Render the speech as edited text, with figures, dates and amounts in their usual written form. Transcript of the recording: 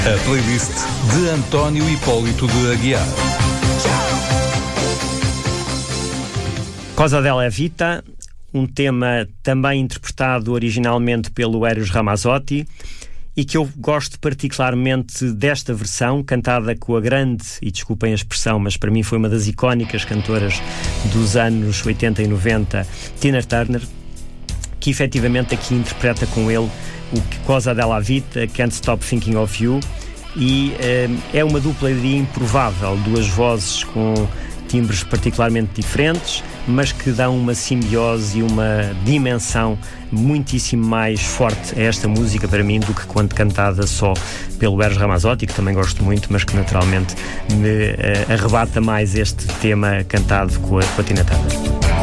A playlist de António Hipólito de Aguiar. Cosa della Vita, um tema também interpretado originalmente pelo Eros Ramazzotti e que eu gosto particularmente desta versão, cantada com a grande, e desculpem a expressão, mas para mim foi uma das icónicas cantoras dos anos 80 e 90, Tina Turner, que efetivamente aqui interpreta com ele o Cosa della Vita, Can't Stop Thinking of You, e é uma dupla de improvável, duas vozes com timbres particularmente diferentes, mas que dão uma simbiose e uma dimensão muitíssimo mais forte a esta música para mim do que quando cantada só pelo Eros Ramazzotti, que também gosto muito, mas que naturalmente me arrebata mais este tema cantado com a Tina Turner.